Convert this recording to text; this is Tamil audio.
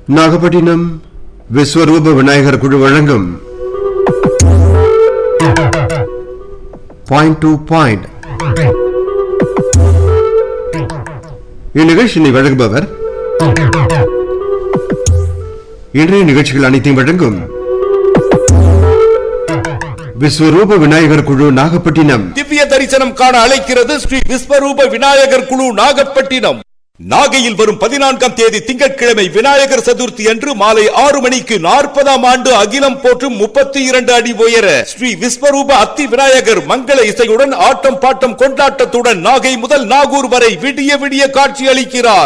நாகப்பட்டினம் விஸ்வரூப விநாயகர் குழு வழங்கும் பாயிண்ட் டு பாயிண்ட். இந்நிகழ்ச்சியை வழங்குபவர் இன்றைய நிகழ்ச்சிகள் அனைத்தையும் வழங்கும் விஸ்வரூப விநாயகர் குழு நாகப்பட்டினம். திவ்ய தரிசனம் காண அழைக்கிறது ஸ்ரீ விஸ்வரூப விநாயகர் குழு நாகப்பட்டினம். நாகையில் வரும் 14ஆம் தேதி திங்கட்கிழமை விநாயகர் சதுர்த்தி அன்று மாலை 6 மணிக்கு 40ஆம் ஆண்டு அகிலம் போற்றும் 32 அடி உயர ஸ்ரீ விஸ்வரூப அத்தி விநாயகர் மங்கள இசையுடன் ஆட்டம் பாட்டம் கொண்டாட்டத்துடன் நாகை முதல் நாகூர் வரை விடிய விடிய காட்சி அளிக்கிறார்.